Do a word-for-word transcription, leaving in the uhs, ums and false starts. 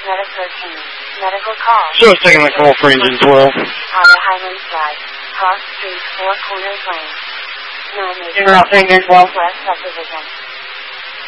Medic thirteen. Medical call. So it's taking a call for engine twelve. Outer Highlands Drive. Cross Street, Four Corners Lane. nine eight. You're not saying engine twelve? West Subdivision.